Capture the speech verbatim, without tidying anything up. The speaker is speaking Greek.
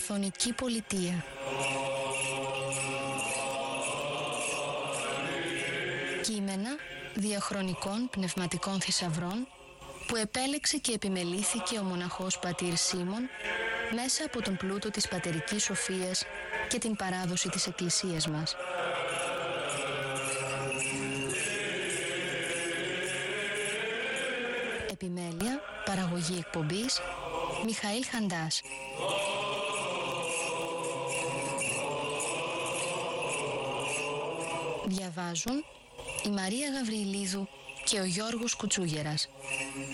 Ορθονική πολιτεία. Κείμενα διαχρονικών πνευματικών θησαυρών που επέλεξε και επιμελήθηκε ο μοναχός πατήρ Σίμων μέσα από τον πλούτο της πατερικής σοφίας και την παράδοση της Εκκλησίας μας. Επιμέλεια, παραγωγή εκπομπής, Μιχαήλ Χαντάς. Διαβάζουν η Μαρία Γαβριλίδου και ο Γιώργος Κουτσούγερας.